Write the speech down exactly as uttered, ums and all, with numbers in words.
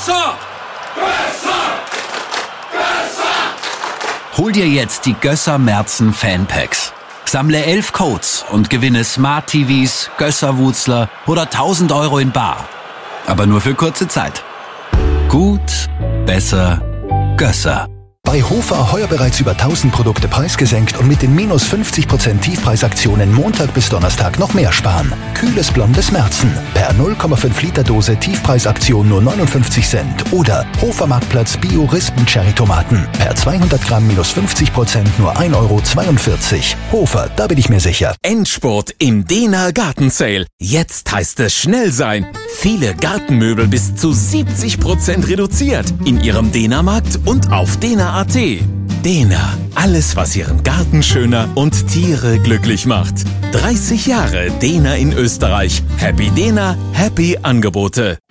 Gösser! Gösser! Gösser! Hol dir jetzt die Gösser Merzen Fanpacks. Sammle elf Codes und gewinne Smart T Vs, Gösser-Wutzler oder tausend Euro in bar. Aber nur für kurze Zeit. Gut, besser, Gösser. Bei Hofer heuer bereits über tausend Produkte preisgesenkt und mit den minus fünfzig Prozent Tiefpreisaktionen Montag bis Donnerstag noch mehr sparen. Kühles blondes Merzen per null Komma fünf Liter Dose Tiefpreisaktion nur neunundfünfzig Cent. Oder Hofer Marktplatz Bio Rispen Cherry Tomaten per zweihundert Gramm minus fünfzig Prozent nur ein Euro zweiundvierzig. Hofer, da bin ich mir sicher. Endspurt im Dena Garten Sale. Jetzt heißt es schnell sein. Viele Gartenmöbel bis zu siebzig Prozent reduziert in Ihrem Dena-Markt und auf Dena Punkt a t. Dena, alles was Ihren Garten schöner und Tiere glücklich macht. dreißig Jahre Dena in Österreich. Happy Dena, happy Angebote.